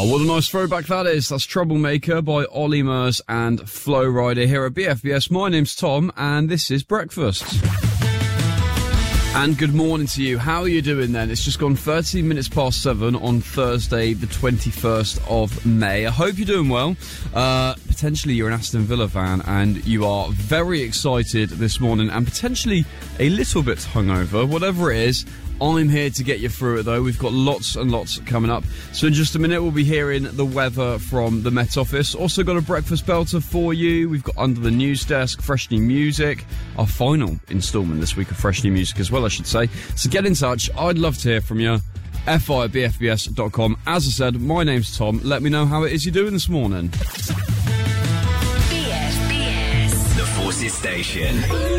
Oh, what a nice throwback that is. That's Troublemaker by Ollie Murs and Flo Rida here at BFBS. My name's Tom, and this is Breakfast. And good morning to you. How are you doing then? It's just gone 13 minutes past 7 on Thursday, the 21st of May. I hope you're doing well. Potentially you're an Aston Villa fan and you are very excited this morning and potentially a little bit hungover. Whatever it is, I'm here to get you through it though. We've got lots and lots coming up. So in just a minute we'll be hearing the weather from the Met Office. Also got a breakfast belter for you. We've got Under the News Desk, Fresh New Music. Our final instalment this week of Fresh New Music as well, I should say. So get in touch. I'd love to hear from you. fi@bfbs.com. As I said, my name's Tom. Let me know how it is you're doing this morning. BFBS. The Forces Station.